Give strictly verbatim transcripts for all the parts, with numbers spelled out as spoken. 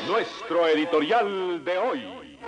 nuestro editorial de hoy.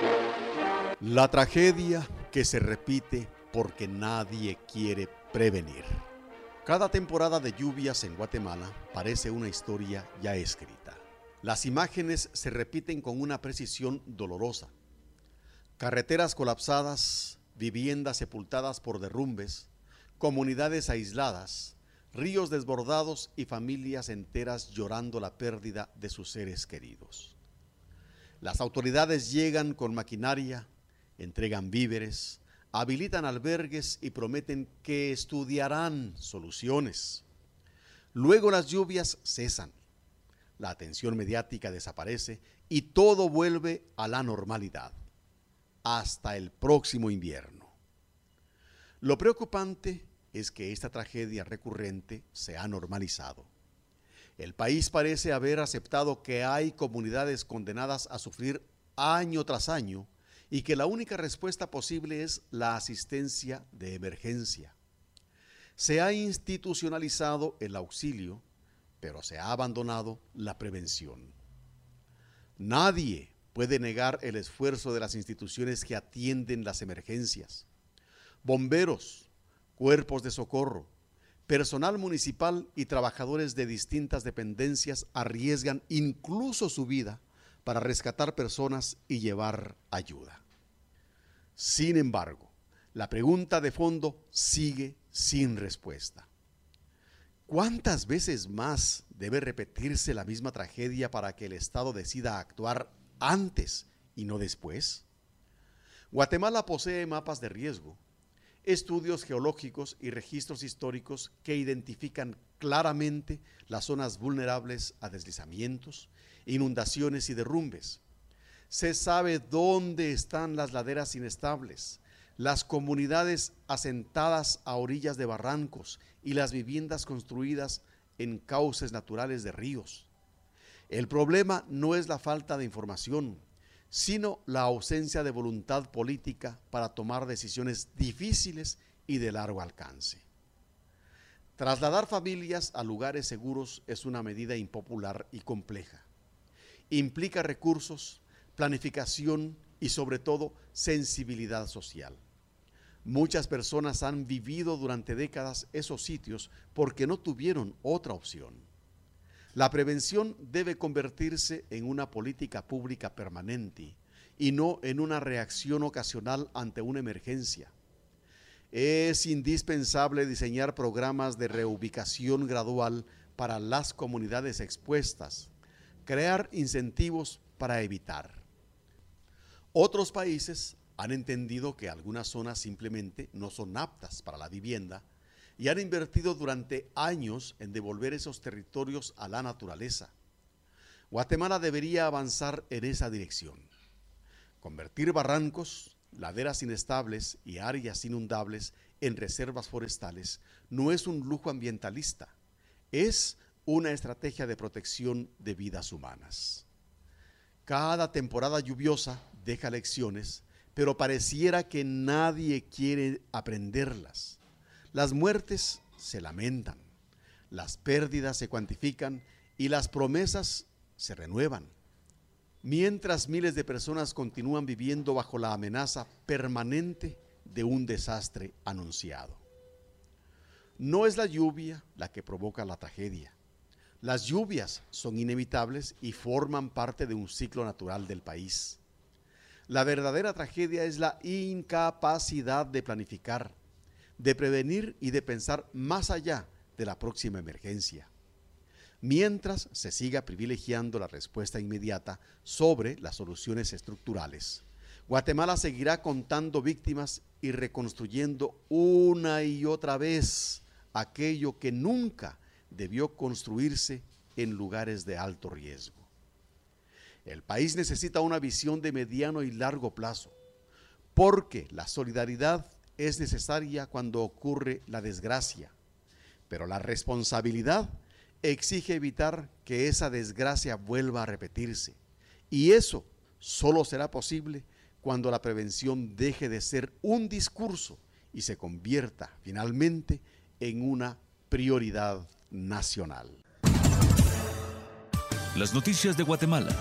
La tragedia que se repite porque nadie quiere prevenir. Cada temporada de lluvias en Guatemala parece una historia ya escrita. Las imágenes se repiten con una precisión dolorosa. Carreteras colapsadas, viviendas sepultadas por derrumbes, comunidades aisladas, ríos desbordados y familias enteras llorando la pérdida de sus seres queridos. Las autoridades llegan con maquinaria, entregan víveres, habilitan albergues y prometen que estudiarán soluciones. Luego las lluvias cesan, la atención mediática desaparece y todo vuelve a la normalidad, hasta el próximo invierno. Lo preocupante es que esta tragedia recurrente se ha normalizado. El país parece haber aceptado que hay comunidades condenadas a sufrir año tras año y que la única respuesta posible es la asistencia de emergencia. Se ha institucionalizado el auxilio, pero se ha abandonado la prevención. Nadie puede negar el esfuerzo de las instituciones que atienden las emergencias. Bomberos, cuerpos de socorro, personal municipal y trabajadores de distintas dependencias arriesgan incluso su vida para rescatar personas y llevar ayuda. Sin embargo, la pregunta de fondo sigue sin respuesta. ¿Cuántas veces más debe repetirse la misma tragedia para que el Estado decida actuar antes y no después? Guatemala posee mapas de riesgo, estudios geológicos y registros históricos que identifican claramente las zonas vulnerables a deslizamientos, inundaciones y derrumbes. Se sabe dónde están las laderas inestables, las comunidades asentadas a orillas de barrancos y las viviendas construidas en cauces naturales de ríos. El problema no es la falta de información, sino la ausencia de voluntad política para tomar decisiones difíciles y de largo alcance. Trasladar familias a lugares seguros es una medida impopular y compleja. Implica recursos, planificación y sobre todo sensibilidad social. Muchas personas han vivido durante décadas esos sitios porque no tuvieron otra opción. La prevención debe convertirse en una política pública permanente y no en una reacción ocasional ante una emergencia. Es indispensable diseñar programas de reubicación gradual para las comunidades expuestas, crear incentivos para evitar. Otros países han entendido que algunas zonas simplemente no son aptas para la vivienda y han invertido durante años en devolver esos territorios a la naturaleza. Guatemala debería avanzar en esa dirección. Convertir barrancos, laderas inestables y áreas inundables en reservas forestales no es un lujo ambientalista, es una estrategia de protección de vidas humanas. Cada temporada lluviosa deja lecciones, pero pareciera que nadie quiere aprenderlas. Las muertes se lamentan, las pérdidas se cuantifican y las promesas se renuevan, mientras miles de personas continúan viviendo bajo la amenaza permanente de un desastre anunciado. No es la lluvia la que provoca la tragedia. Las lluvias son inevitables y forman parte de un ciclo natural del país. La verdadera tragedia es la incapacidad de planificar, de prevenir y de pensar más allá de la próxima emergencia, mientras se siga privilegiando la respuesta inmediata sobre las soluciones estructurales. Guatemala seguirá contando víctimas y reconstruyendo una y otra vez aquello que nunca debió construirse en lugares de alto riesgo. El país necesita una visión de mediano y largo plazo, porque la solidaridad es necesaria cuando ocurre la desgracia, pero la responsabilidad exige evitar que esa desgracia vuelva a repetirse, y eso solo será posible cuando la prevención deje de ser un discurso y se convierta finalmente en una prioridad nacional. Las noticias de Guatemala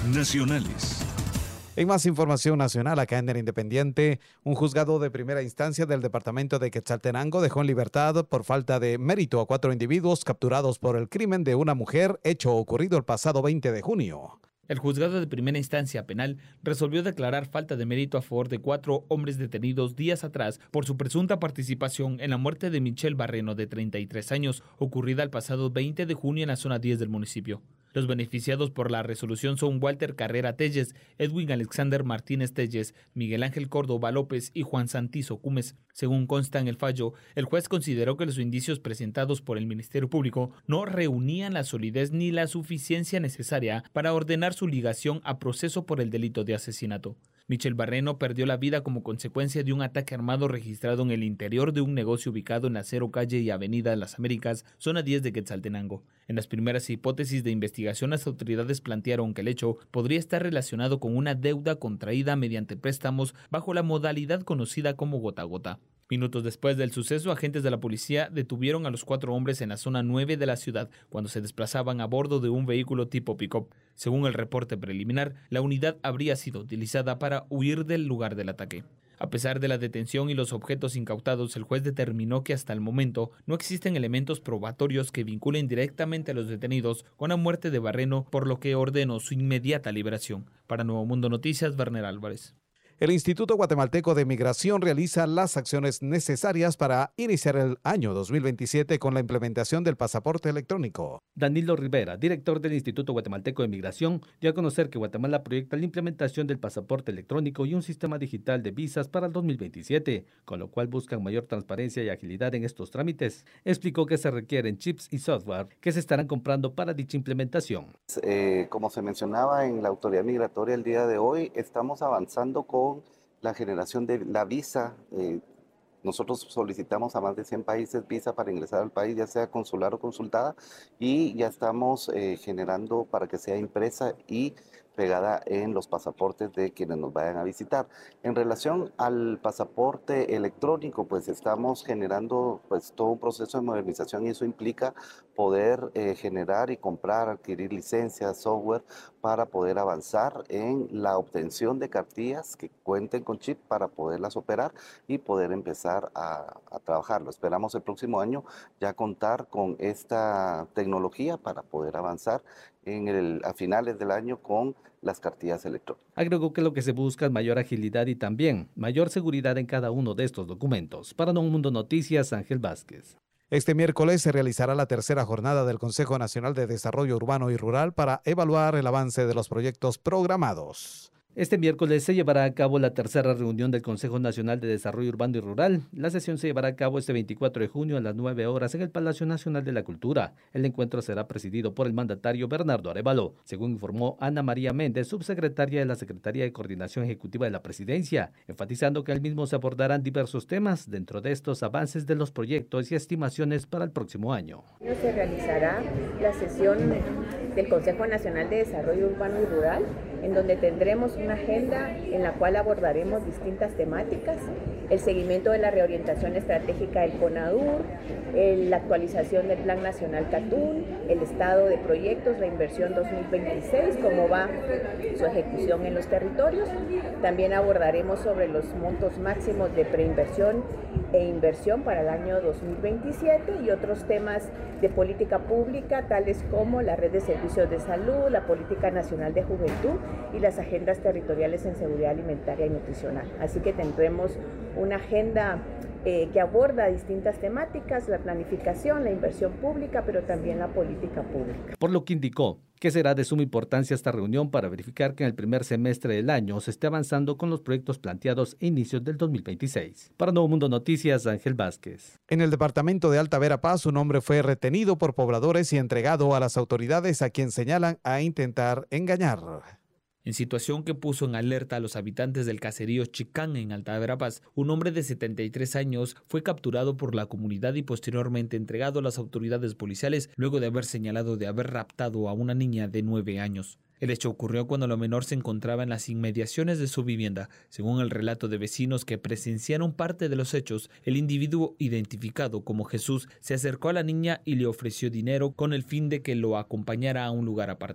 nacionales. En más información nacional, acá en el Independiente, un juzgado de primera instancia del departamento de Quetzaltenango dejó en libertad por falta de mérito a cuatro individuos capturados por el crimen de una mujer, hecho ocurrido el pasado veinte de junio. El juzgado de primera instancia penal resolvió declarar falta de mérito a favor de cuatro hombres detenidos días atrás por su presunta participación en la muerte de Michelle Barreno, de treinta y tres años, ocurrida el pasado veinte de junio en la zona diez del municipio. Los beneficiados por la resolución son Walter Carrera Telles, Edwin Alexander Martínez Telles, Miguel Ángel Córdoba López y Juan Santizo Cúmez. Según consta en el fallo, el juez consideró que los indicios presentados por el Ministerio Público no reunían la solidez ni la suficiencia necesaria para ordenar su ligación a proceso por el delito de asesinato. Michelle Barreno perdió la vida como consecuencia de un ataque armado registrado en el interior de un negocio ubicado en la Cero Calle y Avenida Las Américas, zona diez de Quetzaltenango. En las primeras hipótesis de investigación, las autoridades plantearon que el hecho podría estar relacionado con una deuda contraída mediante préstamos bajo la modalidad conocida como gota a gota. Minutos después del suceso, agentes de la policía detuvieron a los cuatro hombres en la zona nueve de la ciudad cuando se desplazaban a bordo de un vehículo tipo pick-up. Según el reporte preliminar, la unidad habría sido utilizada para huir del lugar del ataque. A pesar de la detención y los objetos incautados, el juez determinó que hasta el momento no existen elementos probatorios que vinculen directamente a los detenidos con la muerte de Barreno, por lo que ordenó su inmediata liberación. Para Nuevo Mundo Noticias, Werner Álvarez. El Instituto Guatemalteco de Migración realiza las acciones necesarias para iniciar el año dos mil veintisiete con la implementación del pasaporte electrónico. Danilo Rivera, director del Instituto Guatemalteco de Migración, dio a conocer que Guatemala proyecta la implementación del pasaporte electrónico y un sistema digital de visas para el dos mil veintisiete, con lo cual buscan mayor transparencia y agilidad en estos trámites. Explicó que se requieren chips y software que se estarán comprando para dicha implementación. Eh, como se mencionaba en la autoridad migratoria el día de hoy, estamos avanzando con la generación de la visa. Eh, nosotros solicitamos a más de cien países visa para ingresar al país, ya sea consular o consultada, y ya estamos eh, generando para que sea impresa y pegada en los pasaportes de quienes nos vayan a visitar. En relación al pasaporte electrónico, pues estamos generando pues todo un proceso de modernización y eso implica poder eh, generar y comprar, adquirir licencias, software para poder avanzar en la obtención de cartillas que cuenten con chip para poderlas operar y poder empezar a, a trabajarlo. Esperamos el próximo año ya contar con esta tecnología para poder avanzar en el, a finales del año con las cartillas electrónicas. Agregó que lo que se busca es mayor agilidad y también mayor seguridad en cada uno de estos documentos. Para Nuevo Mundo Noticias, Ángel Vázquez. Este miércoles se realizará la tercera jornada del Consejo Nacional de Desarrollo Urbano y Rural para evaluar el avance de los proyectos programados. Este miércoles se llevará a cabo la tercera reunión del Consejo Nacional de Desarrollo Urbano y Rural. La sesión se llevará a cabo este veinticuatro de junio a las nueve horas en el Palacio Nacional de la Cultura. El encuentro será presidido por el mandatario Bernardo Arévalo, según informó Ana María Méndez, subsecretaria de la Secretaría de Coordinación Ejecutiva de la Presidencia, enfatizando que al mismo se abordarán diversos temas, dentro de estos avances de los proyectos y estimaciones para el próximo año. Se realizará la sesión del Consejo Nacional de Desarrollo Urbano y Rural, en donde tendremos una agenda en la cual abordaremos distintas temáticas, el seguimiento de la reorientación estratégica del CONADUR, el, la actualización del Plan Nacional CATUN, el estado de proyectos, la inversión dos mil veintiséis, cómo va su ejecución en los territorios. También abordaremos sobre los montos máximos de preinversión e inversión para el año dos mil veintisiete y otros temas de política pública, tales como la red de servicios de salud, la política nacional de juventud y las agendas territoriales en seguridad alimentaria y nutricional. Así que tendremos una agenda eh, que aborda distintas temáticas, la planificación, la inversión pública, pero también la política pública. Por lo que indicó que será de suma importancia esta reunión para verificar que en el primer semestre del año se esté avanzando con los proyectos planteados a inicios del dos mil veintiséis. Para Nuevo Mundo Noticias, Ángel Vázquez. En el departamento de Alta Verapaz, un hombre fue retenido por pobladores y entregado a las autoridades, a quien señalan a intentar engañar. En situación que puso en alerta a los habitantes del caserío Chicán en Alta Verapaz, un hombre de setenta y tres años fue capturado por la comunidad y posteriormente entregado a las autoridades policiales luego de haber señalado de haber raptado a una niña de nueve años. El hecho ocurrió cuando la menor se encontraba en las inmediaciones de su vivienda. Según el relato de vecinos que presenciaron parte de los hechos, el individuo identificado como Jesús se acercó a la niña y le ofreció dinero con el fin de que lo acompañara a un lugar apartado.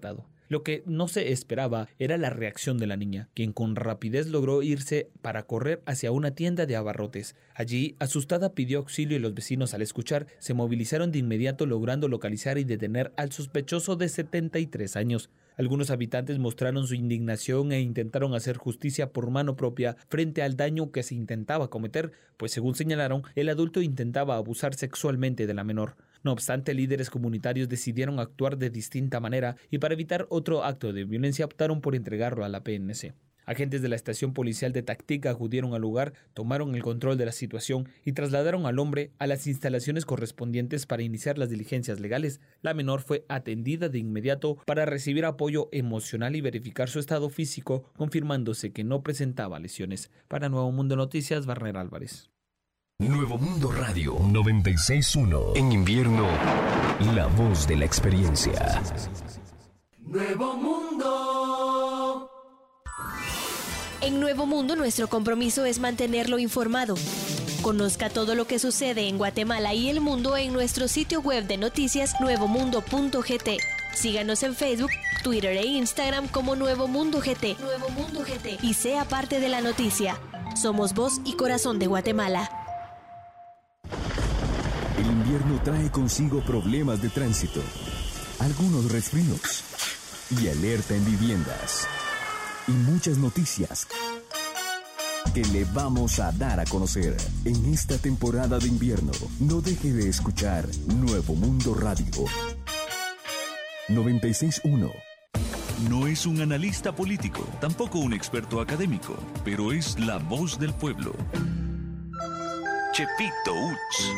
Lo que no se esperaba era la reacción de la niña, quien con rapidez logró irse para correr hacia una tienda de abarrotes. Allí, asustada, pidió auxilio y los vecinos, al escuchar, se movilizaron de inmediato, logrando localizar y detener al sospechoso de setenta y tres años. Algunos habitantes mostraron su indignación e intentaron hacer justicia por mano propia frente al daño que se intentaba cometer, pues según señalaron, el adulto intentaba abusar sexualmente de la menor. No obstante, líderes comunitarios decidieron actuar de distinta manera y para evitar otro acto de violencia optaron por entregarlo a la P N C. Agentes de la estación policial de Tactica acudieron al lugar, tomaron el control de la situación y trasladaron al hombre a las instalaciones correspondientes para iniciar las diligencias legales. La menor fue atendida de inmediato para recibir apoyo emocional y verificar su estado físico, confirmándose que no presentaba lesiones. Para Nuevo Mundo Noticias, Barner Álvarez. Nuevo Mundo Radio noventa y seis punto uno. En invierno, la voz de la experiencia. Nuevo Mundo. En Nuevo Mundo, nuestro compromiso es mantenerlo informado. Conozca todo lo que sucede en Guatemala y el mundo en nuestro sitio web de noticias nuevo mundo punto g t. Síganos en Facebook, Twitter e Instagram como Nuevo Mundo G T. Nuevo Mundo G T. Y sea parte de la noticia. Somos voz y corazón de Guatemala. El invierno trae consigo problemas de tránsito, algunos resfríos y alerta en viviendas. Y muchas noticias que le vamos a dar a conocer en esta temporada de invierno. No deje de escuchar Nuevo Mundo Radio noventa y seis punto uno. No es un analista político, tampoco un experto académico, pero es la voz del pueblo. Chepito Uts.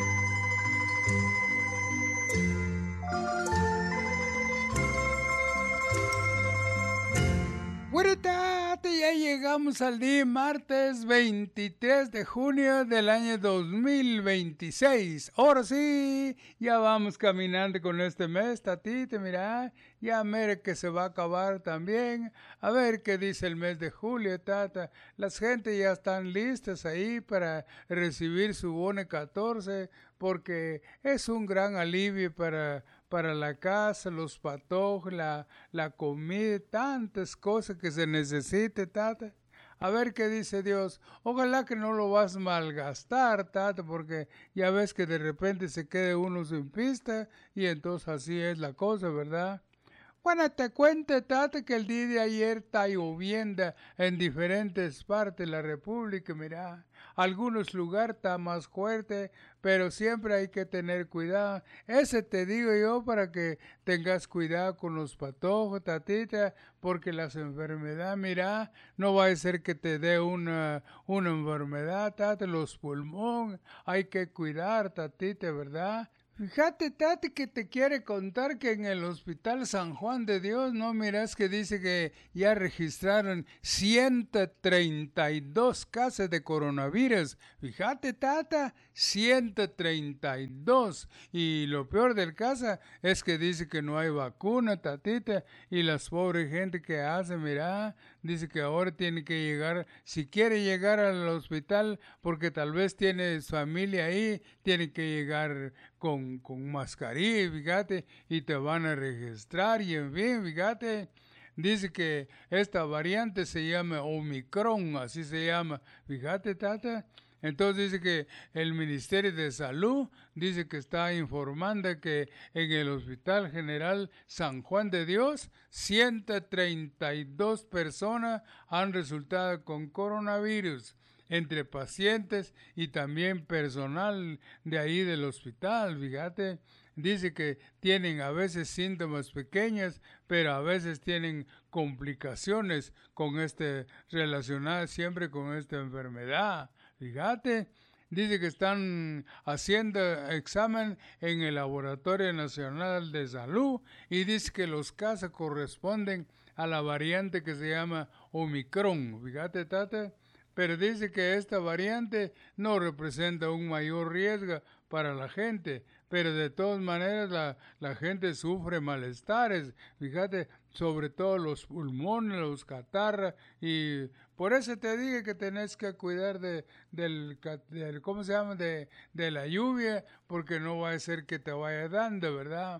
Bueno, tate, ya llegamos al día martes veintitrés de junio del año dos mil veintiséis. Ahora sí, ya vamos caminando con este mes, tatita, mira, ya mire que se va a acabar también. A ver qué dice el mes de julio, tata. Las gentes ya están listas ahí para recibir su bono catorce, porque es un gran alivio para... para la casa, los patojos, la, la comida, tantas cosas que se necesite, tata. A ver qué dice Dios. Ojalá que no lo vas a malgastar, tata, porque ya ves que de repente se quede uno sin pista y entonces así es la cosa, ¿verdad? Bueno, te cuento, tata, que el día de ayer está lloviendo en diferentes partes de la República, mira. Algunos lugares está más fuerte, pero siempre hay que tener cuidado. Ese te digo yo para que tengas cuidado con los patojos, tatita, porque las enfermedades, mira, no va a ser que te dé una, una enfermedad, tata, los pulmones, hay que cuidar, tatita, ¿verdad? Fíjate, tati, que te quiere contar que en el Hospital San Juan de Dios, no miras que dice que ya registraron ciento treinta y dos casos de coronavirus. Fíjate, tata, ciento treinta y dos. Y lo peor del caso es que dice que no hay vacuna, tatita, y las pobres gente que hace, mira, dice que ahora tiene que llegar, si quiere llegar al hospital, porque tal vez tiene su familia ahí, tiene que llegar con, con mascarilla, fíjate, y te van a registrar, y en fin, fíjate, dice que esta variante se llama Omicron, así se llama, fíjate, tata. Entonces dice que el Ministerio de Salud dice que está informando que en el Hospital General San Juan de Dios, ciento treinta y dos personas han resultado con coronavirus, entre pacientes y también personal de ahí del hospital, fíjate. Dice que tienen a veces síntomas pequeños, pero a veces tienen complicaciones con este, relacionadas siempre con esta enfermedad. Fíjate, dice que están haciendo examen en el Laboratorio Nacional de Salud y dice que los casos corresponden a la variante que se llama Omicron. Fíjate, tata. Pero dice que esta variante no representa un mayor riesgo para la gente, pero de todas maneras la, la gente sufre malestares, fíjate, sobre todo los pulmones, los catarras, y por eso te dije que tenés que cuidar de, del, del, ¿cómo se llama?, de, de la lluvia, porque no va a ser que te vaya dando, ¿verdad?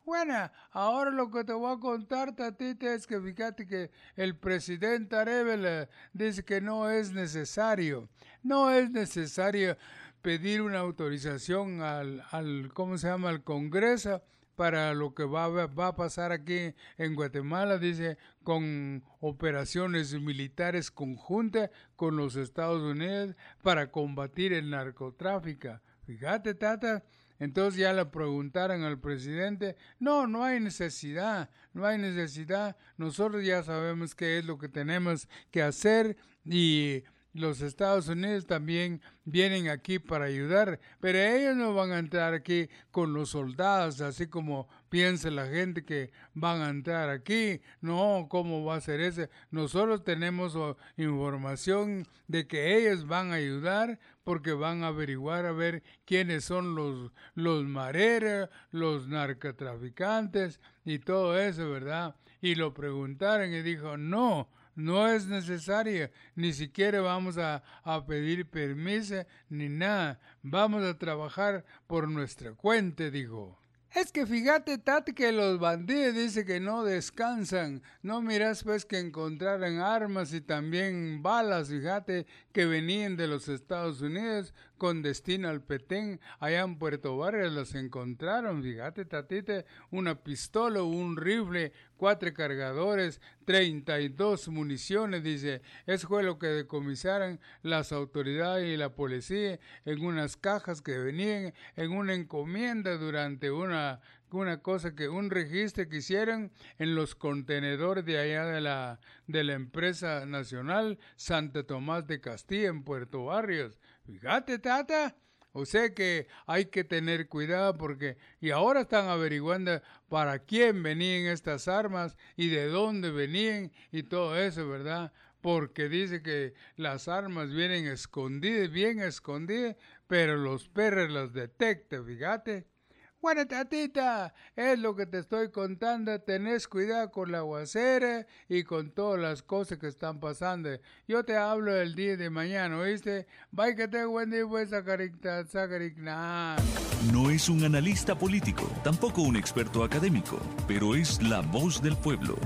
Bueno, ahora lo que te voy a contar, Tatita, es que fíjate que el presidente Arevalo dice que no es necesario, no es necesario pedir una autorización al, al ¿cómo se llama?, al Congreso para lo que va, va a pasar aquí en Guatemala, dice, con operaciones militares conjuntas con los Estados Unidos para combatir el narcotráfico. Fíjate, Tata. Entonces ya le preguntaron al presidente, no, no hay necesidad, no hay necesidad, nosotros ya sabemos qué es lo que tenemos que hacer y los Estados Unidos también vienen aquí para ayudar, pero ellos no van a entrar aquí con los soldados, así como piensa la gente que van a entrar aquí. No, ¿cómo va a ser eso? Nosotros tenemos oh, información de que ellos van a ayudar porque van a averiguar a ver quiénes son los, los mareros, los narcotraficantes y todo eso, ¿verdad? Y lo preguntaron y dijo, no, no es necesario, ni siquiera vamos a, a pedir permiso ni nada, vamos a trabajar por nuestra cuenta, dijo. Es que fíjate, Tati, que los bandidos dicen que no descansan. No miras pues que encontraron armas y también balas, fíjate, que venían de los Estados Unidos con destino al Petén. Allá en Puerto Barrios las encontraron, fíjate, Tatita, una pistola, un rifle, cuatro cargadores, treinta y dos municiones, dice. Eso fue lo que decomisaron las autoridades y la policía en unas cajas que venían en una encomienda durante una, una cosa que, un registro que hicieron en los contenedores de allá de la, de la empresa nacional Santo Tomás de Castilla en Puerto Barrios. Fíjate, Tata. O sea que hay que tener cuidado porque, y ahora están averiguando para quién venían estas armas y de dónde venían y todo eso, ¿verdad? Porque dice que las armas vienen escondidas, bien escondidas, pero los perros las detectan, fíjate. Bueno, Tatita, es lo que te estoy contando, tenés cuidado con la aguacera y con todas las cosas que están pasando. Yo te hablo el día de mañana, ¿oíste? Bye, que te buen día, pues, sacaricta, sacaricna. No es un analista político, tampoco un experto académico, pero es la voz del pueblo.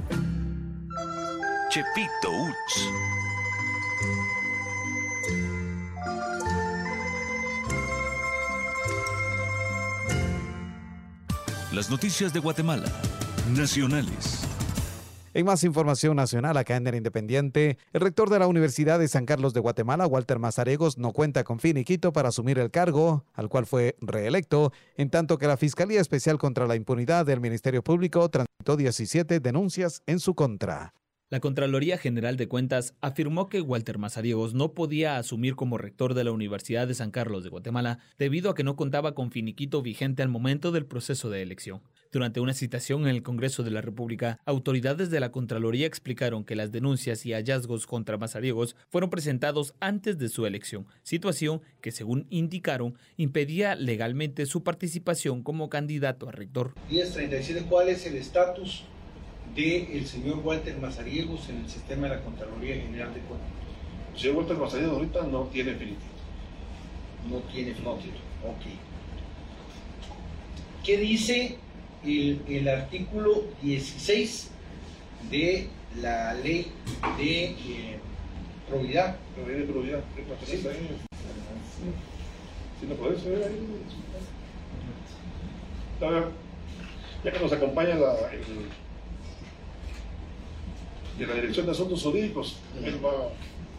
Chepito Uch. Las noticias de Guatemala, nacionales. En más información nacional, acá en el Independiente, el rector de la Universidad de San Carlos de Guatemala, Walter Mazariegos, no cuenta con finiquito para asumir el cargo, al cual fue reelecto, en tanto que la Fiscalía Especial contra la Impunidad del Ministerio Público transmitó diecisiete denuncias en su contra. La Contraloría General de Cuentas afirmó que Walter Mazariegos no podía asumir como rector de la Universidad de San Carlos de Guatemala debido a que no contaba con finiquito vigente al momento del proceso de elección. Durante una citación en el Congreso de la República, autoridades de la Contraloría explicaron que las denuncias y hallazgos contra Mazariegos fueron presentados antes de su elección, situación que, según indicaron, impedía legalmente su participación como candidato a rector. diez treinta y siete, ¿cuál es el estatus del señor Walter Mazariegos en el sistema de la Contraloría General de Cuentas? El señor Walter Mazariegos ahorita no tiene finiquito. No tiene finiquito, ok. ¿Qué dice el, el artículo dieciséis de la ley de eh, probidad? La ley de probidad, ¿sí? ¿Sí lo podés ver ahí? A ver, ya que nos acompaña la... El, de la Dirección de Asuntos Jurídicos, él va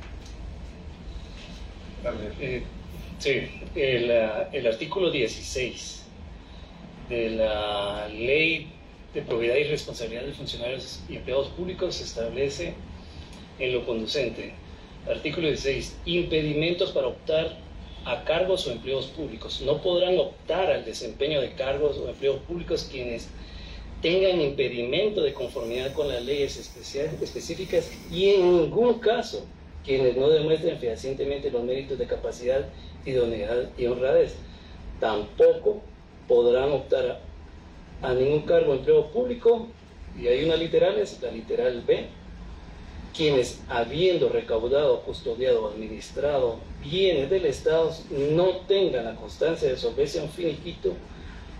a leer. Eh, sí, el, el artículo dieciséis de la Ley de Probidad y Responsabilidad de Funcionarios y Empleados Públicos establece en lo conducente. Artículo dieciséis. Impedimentos para optar a cargos o empleos públicos. No podrán optar al desempeño de cargos o empleos públicos quienes tengan impedimento de conformidad con las leyes específicas y en ningún caso quienes no demuestren fehacientemente los méritos de capacidad, idoneidad y honradez. Tampoco podrán optar a, a ningún cargo o empleo público, y hay unas literales, la literal B, quienes habiendo recaudado, custodiado o administrado bienes del Estado no tengan la constancia de solvencia un finiquito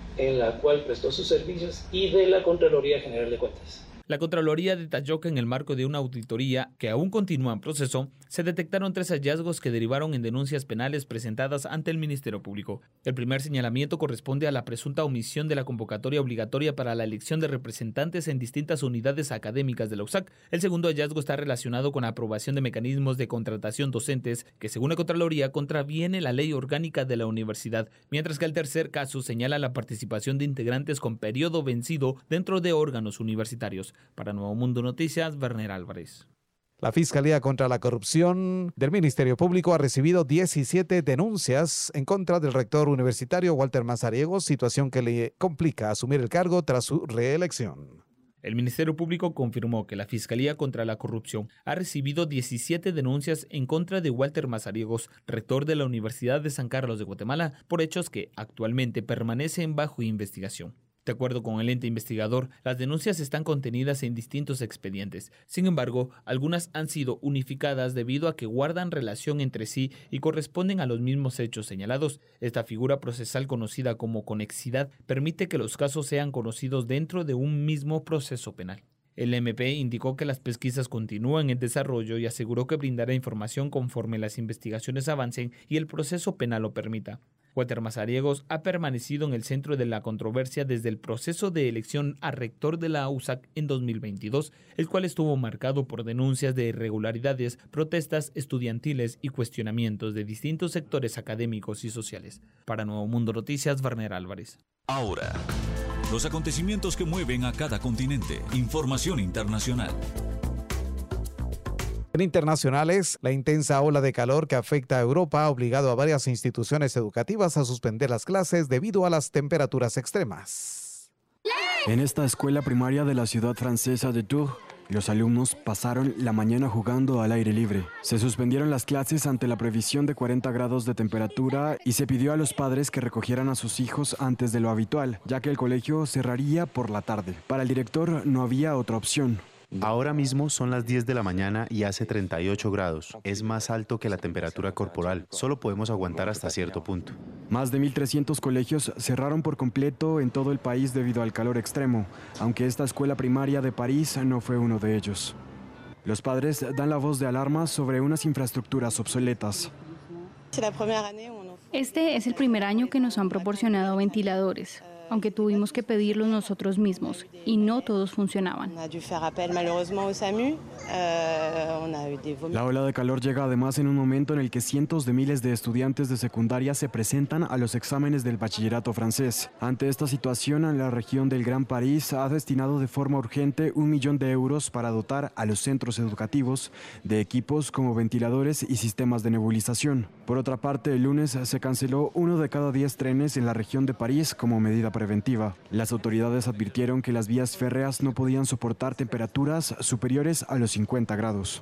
en la cual prestó sus servicios y de la Contraloría General de Cuentas. La Contraloría detalló que en el marco de una auditoría que aún continúa en proceso, se detectaron tres hallazgos que derivaron en denuncias penales presentadas ante el Ministerio Público. El primer señalamiento corresponde a la presunta omisión de la convocatoria obligatoria para la elección de representantes en distintas unidades académicas de la U S A C. El segundo hallazgo está relacionado con la aprobación de mecanismos de contratación docentes que, según la Contraloría, contraviene la ley orgánica de la universidad, mientras que el tercer caso señala la participación de integrantes con periodo vencido dentro de órganos universitarios. Para Nuevo Mundo Noticias, Werner Álvarez. La Fiscalía contra la Corrupción del Ministerio Público ha recibido diecisiete denuncias en contra del rector universitario Walter Mazariegos, situación que le complica asumir el cargo tras su reelección. El Ministerio Público confirmó que la Fiscalía contra la Corrupción ha recibido diecisiete denuncias en contra de Walter Mazariegos, rector de la Universidad de San Carlos de Guatemala, por hechos que actualmente permanecen bajo investigación. De acuerdo con el ente investigador, las denuncias están contenidas en distintos expedientes. Sin embargo, algunas han sido unificadas debido a que guardan relación entre sí y corresponden a los mismos hechos señalados. Esta figura procesal conocida como conexidad permite que los casos sean conocidos dentro de un mismo proceso penal. El M P indicó que las pesquisas continúan en desarrollo y aseguró que brindará información conforme las investigaciones avancen y el proceso penal lo permita. Walter Mazariegos ha permanecido en el centro de la controversia desde el proceso de elección a rector de la U S A C en dos mil veintidós, el cual estuvo marcado por denuncias de irregularidades, protestas estudiantiles y cuestionamientos de distintos sectores académicos y sociales. Para Nuevo Mundo Noticias, Werner Álvarez. Ahora, los acontecimientos que mueven a cada continente. Información internacional. En internacionales, la intensa ola de calor que afecta a Europa ha obligado a varias instituciones educativas a suspender las clases debido a las temperaturas extremas. En esta escuela primaria de la ciudad francesa de Tours, los alumnos pasaron la mañana jugando al aire libre. Se suspendieron las clases ante la previsión de cuarenta grados de temperatura y se pidió a los padres que recogieran a sus hijos antes de lo habitual, ya que el colegio cerraría por la tarde. Para el director no había otra opción. Ahora mismo son las diez de la mañana y hace treinta y ocho grados. Es más alto que la temperatura corporal. Solo podemos aguantar hasta cierto punto. Más de mil trescientos colegios cerraron por completo en todo el país debido al calor extremo, aunque esta escuela primaria de París no fue uno de ellos. Los padres dan la voz de alarma sobre unas infraestructuras obsoletas. Este es el primer año que nos han proporcionado ventiladores, aunque tuvimos que pedirlos nosotros mismos y no todos funcionaban. La ola de calor llega además en un momento en el que cientos de miles de estudiantes de secundaria se presentan a los exámenes del bachillerato francés. Ante esta situación, la región del Gran París ha destinado de forma urgente un millón de euros para dotar a los centros educativos de equipos como ventiladores y sistemas de nebulización. Por otra parte, el lunes se canceló uno de cada diez trenes en la región de París como medida preventiva. Las autoridades advirtieron que las vías férreas no podían soportar temperaturas superiores a los cincuenta grados.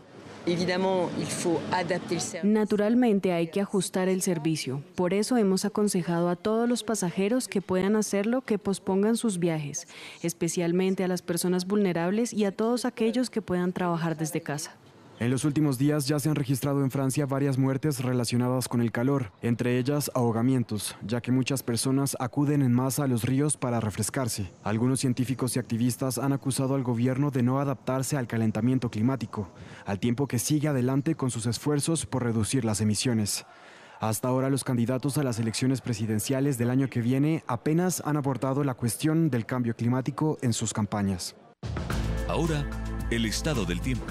Naturalmente hay que ajustar el servicio. Por eso hemos aconsejado a todos los pasajeros que puedan hacerlo que pospongan sus viajes, especialmente a las personas vulnerables y a todos aquellos que puedan trabajar desde casa. En los últimos días ya se han registrado en Francia varias muertes relacionadas con el calor, entre ellas ahogamientos, ya que muchas personas acuden en masa a los ríos para refrescarse. Algunos científicos y activistas han acusado al gobierno de no adaptarse al calentamiento climático, al tiempo que sigue adelante con sus esfuerzos por reducir las emisiones. Hasta ahora los candidatos a las elecciones presidenciales del año que viene apenas han abordado la cuestión del cambio climático en sus campañas. Ahora, el estado del tiempo.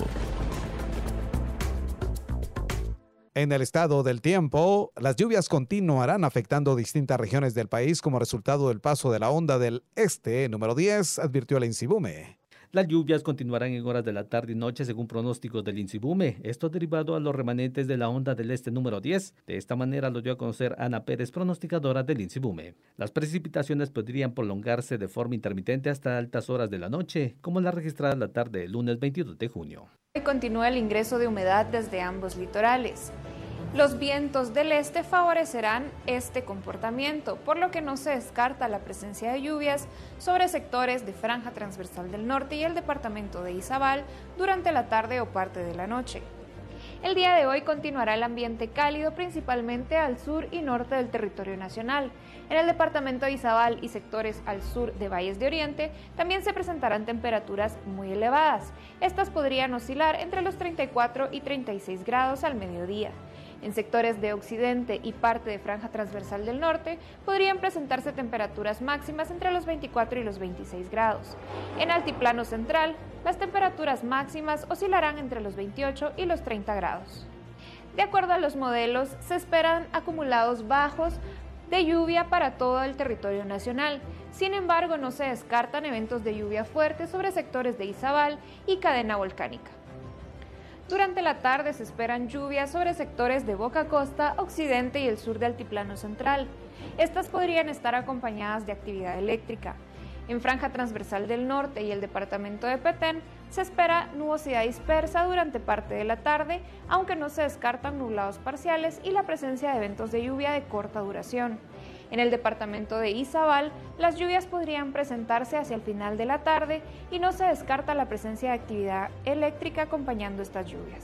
En el estado del tiempo, las lluvias continuarán afectando distintas regiones del país como resultado del paso de la onda del este número diez, advirtió el INSIBUME. Las lluvias continuarán en horas de la tarde y noche según pronósticos del INSIBUME. Esto derivado a los remanentes de la onda del este número diez. De esta manera lo dio a conocer Ana Pérez, pronosticadora del INSIBUME. Las precipitaciones podrían prolongarse de forma intermitente hasta altas horas de la noche, como la registrada la tarde del lunes veintidós de junio. Continúa el ingreso de humedad desde ambos litorales. Los vientos del este favorecerán este comportamiento, por lo que no se descarta la presencia de lluvias sobre sectores de Franja Transversal del Norte y el departamento de Izabal durante la tarde o parte de la noche. El día de hoy continuará el ambiente cálido principalmente al sur y norte del territorio nacional. En el departamento de Izabal y sectores al sur de Valles de Oriente también se presentarán temperaturas muy elevadas. Estas podrían oscilar entre los treinta y cuatro y treinta y seis grados al mediodía. En sectores de occidente y parte de franja transversal del norte podrían presentarse temperaturas máximas entre los veinticuatro y los veintiséis grados. En altiplano central, las temperaturas máximas oscilarán entre los veintiocho y los treinta grados. De acuerdo a los modelos, se esperan acumulados bajos de lluvia para todo el territorio nacional. Sin embargo, no se descartan eventos de lluvia fuerte sobre sectores de Izabal y cadena volcánica. Durante la tarde se esperan lluvias sobre sectores de Boca Costa, occidente y el sur de altiplano central. Estas podrían estar acompañadas de actividad eléctrica. En franja transversal del norte y el departamento de Petén se espera nubosidad dispersa durante parte de la tarde, aunque no se descartan nublados parciales y la presencia de eventos de lluvia de corta duración. En el departamento de Izabal, las lluvias podrían presentarse hacia el final de la tarde y no se descarta la presencia de actividad eléctrica acompañando estas lluvias.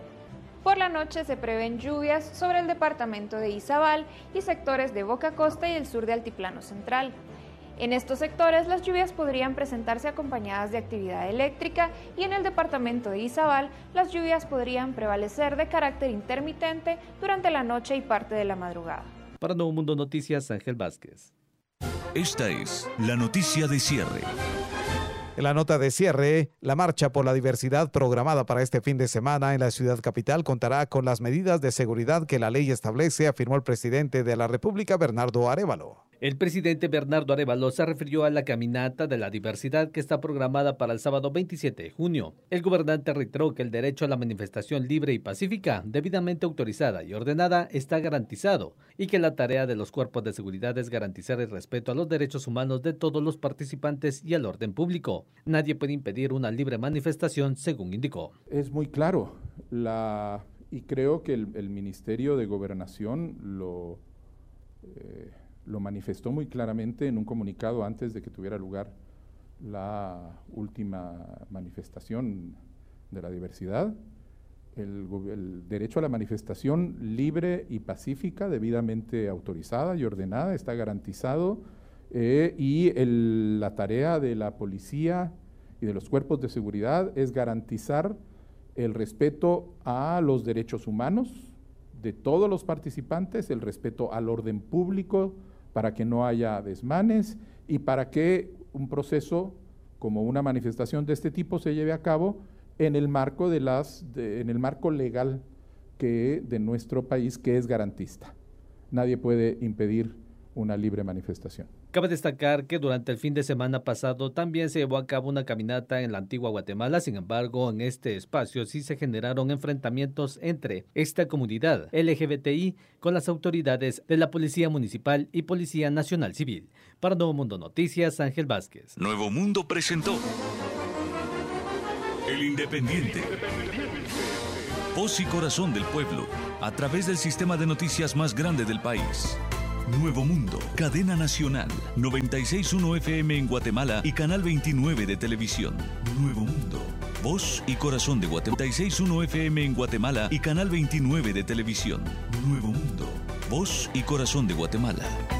Por la noche se prevén lluvias sobre el departamento de Izabal y sectores de Boca Costa y el sur de Altiplano Central. En estos sectores, las lluvias podrían presentarse acompañadas de actividad eléctrica y en el departamento de Izabal, las lluvias podrían prevalecer de carácter intermitente durante la noche y parte de la madrugada. Para Nuevo Mundo Noticias, Ángel Vázquez. Esta es la noticia de cierre. En la nota de cierre, la marcha por la diversidad programada para este fin de semana en la ciudad capital contará con las medidas de seguridad que la ley establece, afirmó el presidente de la República, Bernardo Arévalo. El presidente Bernardo Arévalo se refirió a la caminata de la diversidad que está programada para el sábado veintisiete de junio. El gobernante reiteró que el derecho a la manifestación libre y pacífica, debidamente autorizada y ordenada, está garantizado y que la tarea de los cuerpos de seguridad es garantizar el respeto a los derechos humanos de todos los participantes y al orden público. Nadie puede impedir una libre manifestación, según indicó. Es muy claro, la, y creo que el, el Ministerio de Gobernación lo... Eh, lo manifestó muy claramente en un comunicado antes de que tuviera lugar la última manifestación de la diversidad. El, el derecho a la manifestación libre y pacífica, debidamente autorizada y ordenada, está garantizado eh, y el, la tarea de la policía y de los cuerpos de seguridad es garantizar el respeto a los derechos humanos de todos los participantes, el respeto al orden público, para que no haya desmanes y para que un proceso como una manifestación de este tipo se lleve a cabo en el marco de las de, en el marco legal que de nuestro país, que es garantista. Nadie puede impedir una libre manifestación. Cabe destacar que durante el fin de semana pasado también se llevó a cabo una caminata en la antigua Guatemala. Sin embargo, en este espacio sí se generaron enfrentamientos entre esta comunidad L G B T I con las autoridades de la Policía Municipal y Policía Nacional Civil. Para Nuevo Mundo Noticias, Ángel Vázquez. Nuevo Mundo presentó El Independiente. Voz y corazón del pueblo, a través del sistema de noticias más grande del país. Nuevo Mundo, cadena nacional, noventa y seis punto uno F M en Guatemala y canal veintinueve de televisión. Nuevo Mundo, voz y corazón de Guatemala, noventa y seis punto uno F M en Guatemala y canal veintinueve de televisión. Nuevo Mundo, voz y corazón de Guatemala.